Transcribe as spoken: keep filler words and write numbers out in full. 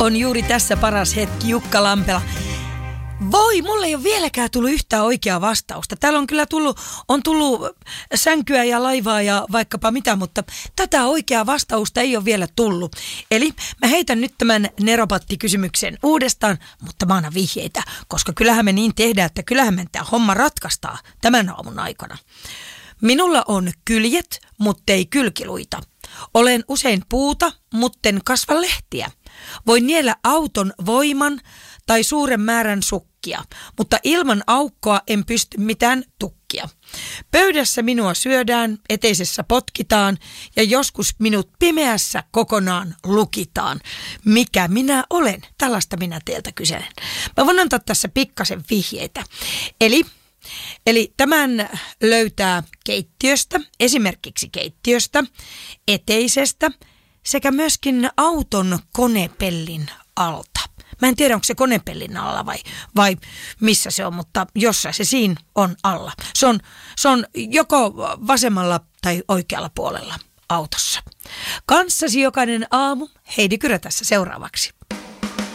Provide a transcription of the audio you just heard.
On juuri tässä paras hetki, Jukka Lampela. Voi, mulle ei ole vieläkään tullut yhtään oikeaa vastausta. Täällä on kyllä tullut, on tullut sänkyä ja laivaa ja vaikkapa mitä, mutta tätä oikeaa vastausta ei ole vielä tullut. Eli mä heitän nyt tämän neropattikysymyksen uudestaan, mutta mä annan vihjeitä, koska kyllähän me niin tehdään, että kyllähän me tämä homma ratkaistaan tämän aamun aikana. Minulla on kyljet, mutta ei kylkiluita. Olen usein puuta, mutten kasva lehtiä. Voin niellä auton voiman tai suuren määrän sukkia, mutta ilman aukkoa en pysty mitään tukkia. Pöydässä minua syödään, eteisessä potkitaan ja joskus minut pimeässä kokonaan lukitaan. Mikä minä olen? Tällaista minä teiltä kyselen. Mä voin antaa tässä pikkasen vihjeitä. Eli... Eli tämän löytää keittiöstä, esimerkiksi keittiöstä, eteisestä sekä myöskin auton konepellin alta. Mä en tiedä, onko se konepellin alla vai, vai missä se on, mutta jossain se siinä on alla. Se on, se on joko vasemmalla tai oikealla puolella autossa. Kanssasi jokainen aamu, Heidi Kyrö tässä seuraavaksi.